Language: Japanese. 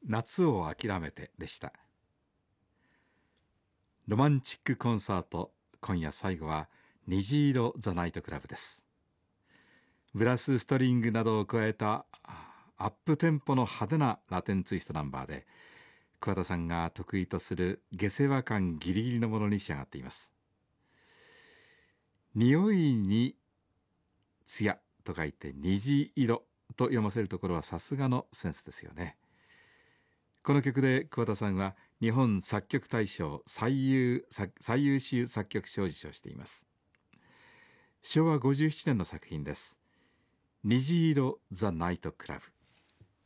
夏を諦めてでした。ロマンチックコンサート、今夜最後は虹色ザナイトクラブです。ブラスストリングなどを加えたアップテンポの派手なラテンツイストナンバーで、桑田さんが得意とする下世話感ギリギリのものに仕上がっています。匂いに艶と書いて虹色と読ませるところはさすがのセンスですよね。この曲で桑田さんは日本作曲大賞最優秀作曲賞を受賞しています。昭和57年の作品です。虹色ザナイトクラブ。